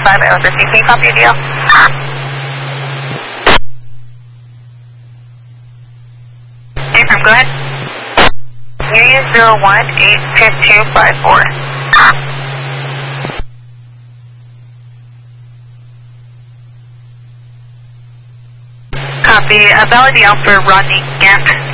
550. Can you copy a deal? Affirm, go ahead. Union 01-82254. Copy. Valid Alpha Rodney Gant.